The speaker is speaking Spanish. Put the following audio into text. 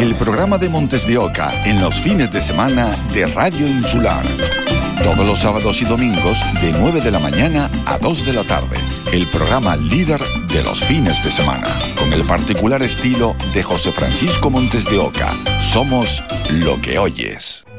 el programa de Montes de Oca en los fines de semana de Radio Insular. Todos los sábados y domingos de 9 de la mañana a 2 de la tarde. El programa líder de los fines de semana. Con el particular estilo de José Francisco Montes de Oca. Somos lo que oyes.